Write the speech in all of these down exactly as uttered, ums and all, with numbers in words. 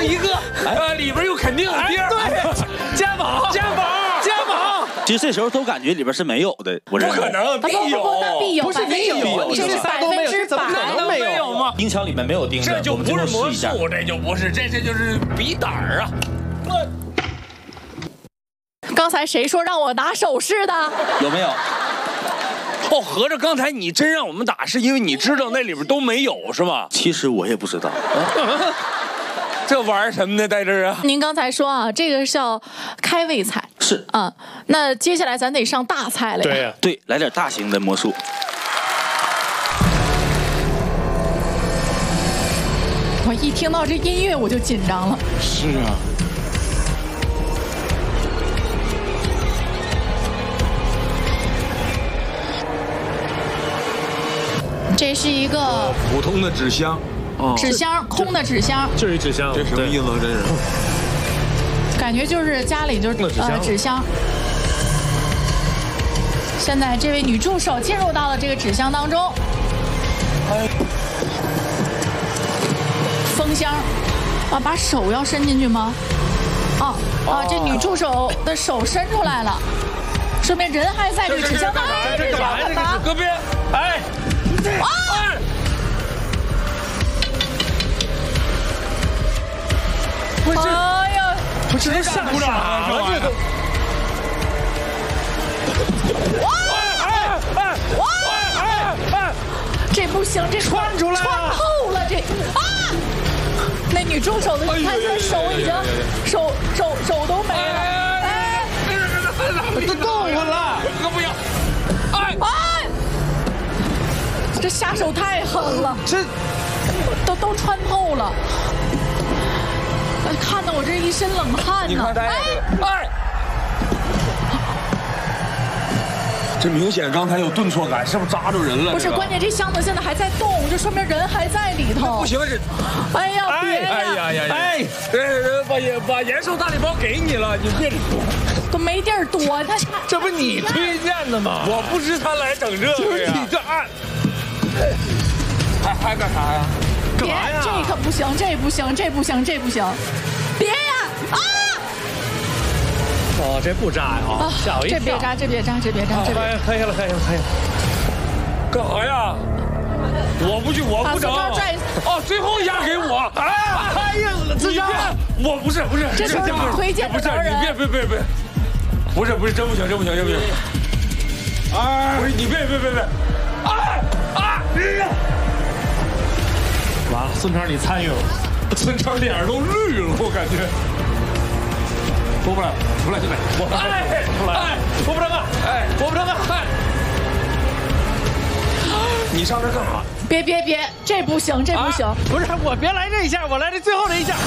一个，呃，里边又肯定有第二，对，加宝，加宝，加宝。 其实这时候都感觉里边是没有的，我认为。 不可能，必有， 那必有， 不是必有， 这是百分之百， 没有吗？ 钉枪里面没有钉子， 这就不是魔术， 这就不是，这这就是比胆儿啊。 刚才谁说让我拿手势的？ 有没有？ 哦，合着刚才你真让我们打，是因为你知道那里边都没有是吗？ 其实我也不知道。 这玩什么呢，在这儿啊？ 您刚才说啊，这个是要开胃菜， 是啊、嗯。那接下来咱得上大菜了呀。 对呀、啊，对，来点大型的魔术。 我一听到这音乐我就紧张了。 是啊。 这是一个普通的纸箱， 纸箱，空的纸箱。 这是纸箱，这什么意思？这是？ 感觉就是家里就是呃纸箱。现在这位女助手进入到了这个纸箱当中。封箱，啊，把手要伸进去吗？哦啊，这女助手的手伸出来了，说明人还在这个纸箱当中。 这干嘛？这是隔壁，哎。啊！不是， 哎呀， 不是吓出来了，这都。 哇！哎哎哇！哎哎，这不行，这穿出来穿透了这啊！那女助手的，你看她手已经手手手都没了，哎， 都动换了，可不要！哎哎！这下手太狠了， 这都都穿透了，看得我这一身冷汗呢。 你看他，哎，这明显刚才有顿挫感，是不是扎着人了？ 不是，关键这箱子现在还在动，这说明人还在里头。 不行，这， 哎呀，别呀！ 哎呀呀！哎，把延把延寿大礼包给你了，你别都没地儿躲，他这不你推荐的吗？我不知他来整这个呀，你这按。还还干啥呀？ 别，这可不行，这不行，这不行，这不行！别呀！啊！ 哦，这不扎呀！啊，吓我一跳！ 这别扎，这别扎，这别扎，这别。 开下了，开下了，开下了！ 干啥呀？我不去，我不整。哦，最后一下给我！哎哎呀，这家我不是不是， 这是我推荐的人。 不是，你别别别别，不是不是，真不行，真不行，真不行！哎，不是你别别别别！哎啊！ 完了，孙成你参与了， 孙成脸都绿了，我感觉。 拨不了，出来，现在我哎出来，拨不成啊！ 哎， 拨不成啊！ 哎，你上这干啥？ 别别别，这不行，这不行！ 不是我，别来这一下，我来这最后这一下。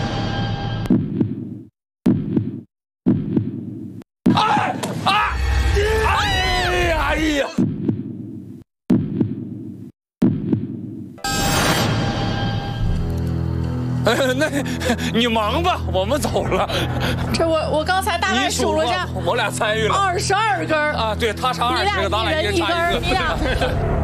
哎啊！哎呀哎呀！那你忙吧，我们走了。 这我我刚才大概数了一下， 我俩参与了二十二根啊，对他插二十个，咱俩一人插一个。 你俩。